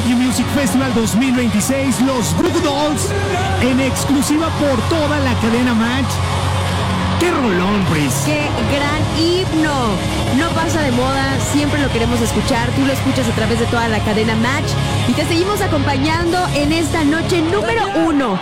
You Music Festival 2026, los Goo Goo Dolls, en exclusiva por toda la cadena Match. ¡Qué rolón, Pris! ¡Qué gran himno! No pasa de moda, siempre lo queremos escuchar. Tú lo escuchas a través de toda la cadena Match y te seguimos acompañando en esta noche número 1